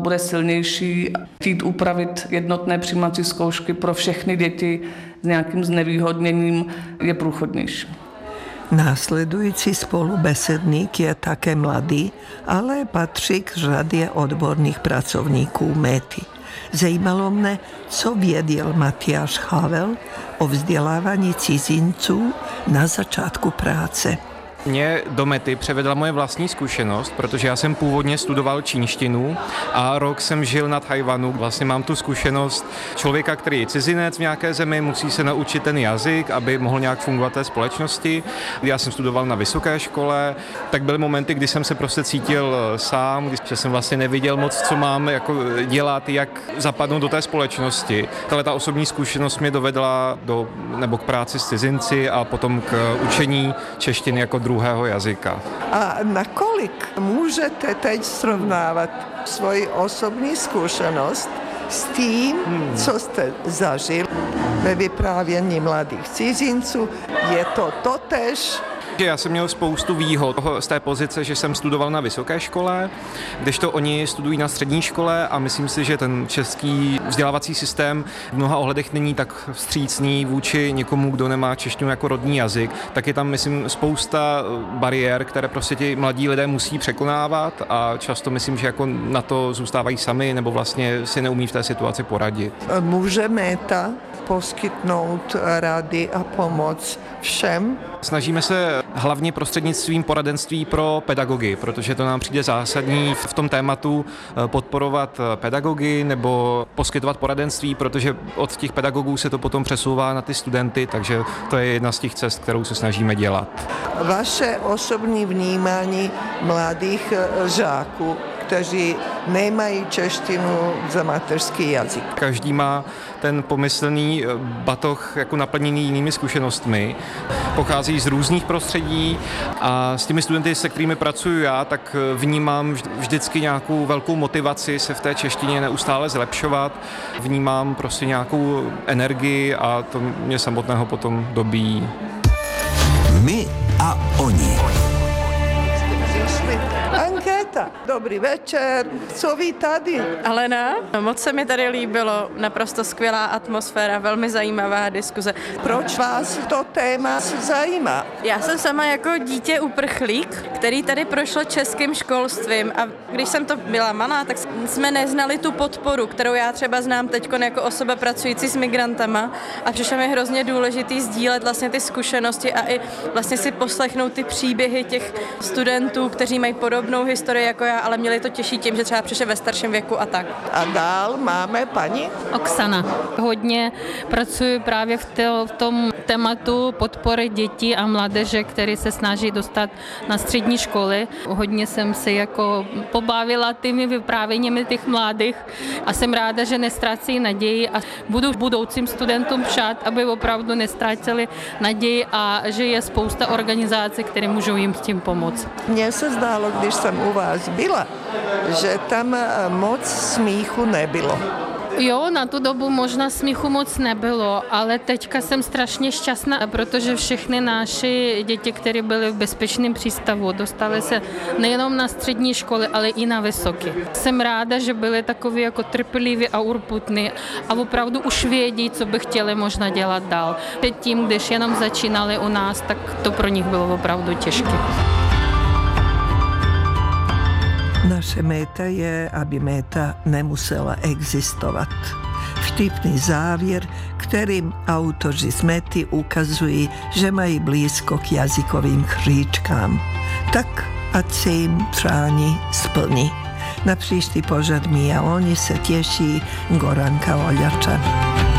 bude silnější. Chtít upravit jednotné přijímací zkoušky pro všechny děti s nějakým znevýhodněním je průchodnější. Následující spolubesedník je také mladý, ale patří k řadě odborných pracovníků Mety. Zajímalo mne, co věděl Matyáš Havel o vzdělávání cizinců na začátku práce. Mě do Mety převedla moje vlastní zkušenost, protože já jsem původně studoval čínštinu a rok jsem žil na Tchaj-wanu. Vlastně mám tu zkušenost člověka, který je cizinec v nějaké zemi, musí se naučit ten jazyk, aby mohl nějak fungovat v té společnosti. Já jsem studoval na vysoké škole, tak byly momenty, kdy jsem se prostě cítil sám, že jsem vlastně neviděl moc, co mám jako dělat, jak zapadnout do té společnosti. Ta osobní zkušenost mě dovedla k práci s cizinci a potom k učení češtiny jako druhého jazyka. A nakolik můžete teď srovnávat svoji osobní zkušenost s tím, co jste zažil ve vyprávění mladých cizinců? Je to totéž? Já jsem měl spoustu výhod z té pozice, že jsem studoval na vysoké škole, kdežto oni studují na střední škole a myslím si, že ten český vzdělávací systém v mnoha ohledech není tak vstřícný vůči někomu, kdo nemá češtinu jako rodný jazyk, tak je tam, myslím, spousta bariér, které prostě ti mladí lidé musí překonávat a často myslím, že jako na to zůstávají sami nebo vlastně si neumí v té situaci poradit. Může Meta poskytnout rady a pomoc všem? Snažíme se hlavně prostřednictvím poradenství pro pedagogy, protože to nám přijde zásadní v tom tématu podporovat pedagogy nebo poskytovat poradenství, protože od těch pedagogů se to potom přesouvá na ty studenty, takže to je jedna z těch cest, kterou se snažíme dělat. Vaše osobní vnímání mladých žáků, kteří nemají češtinu za mateřský jazyk. Každý má ten pomyslný batoh jako naplněný jinými zkušenostmi. Pochází z různých prostředí a s těmi studenty, se kterými pracuji já, tak vnímám vždycky nějakou velkou motivaci se v té češtině neustále zlepšovat. Vnímám prostě nějakou energii a to mě samotného potom dobíjí. My a oni. Dobrý večer, co vy tady? Alena, moc se mi tady líbilo, naprosto skvělá atmosféra, velmi zajímavá diskuze. Proč vás to téma zajímá? Já jsem sama jako dítě uprchlík, který tady prošlo českým školstvím a když jsem to byla malá, tak jsme neznali tu podporu, kterou já třeba znám teď jako osoba pracující s migrantama a přišlo mi hrozně důležitý sdílet vlastně ty zkušenosti a i vlastně si poslechnout ty příběhy těch studentů, kteří mají podobnou historii jako já, ale měli to těžší tím, že třeba přišli ve starším věku a tak. A dál máme paní? Oksana. Hodně pracuji právě v tom tématu podpory dětí a mládeže, který se snaží dostat na střední školy. Hodně jsem se jako pobavila těmi vyprávěními těch mladých a jsem ráda, že nestrácí naději a budu budoucím studentům přát, aby opravdu nestráceli naději a že je spousta organizací, které můžou jim s tím pomoct. Mně se zdálo, když jsem u vás byla, že tam moc smíchu nebylo. Jo, na tu dobu možná smíchu moc nebylo, ale teďka jsem strašně šťastná, protože všechny naše děti, které byly v bezpečném přístavu, dostaly se nejenom na střední školy, ale i na vysoké. Jsem ráda, že byly takový jako trpěliví a urputní a opravdu už vědí, co by chtěli možná dělat dál. Předtím, když jenom začínali u nás, tak to pro nich bylo opravdu těžké. Naše meta je, aby meta nemusela existovat. Vtipný závěr, kterým autoři z Mety ukazují, že mají blízko k jazykovým chříčkám. Tak ať se jim přání splní. Na příští pořad My a oni se těší Goranka Oljačan.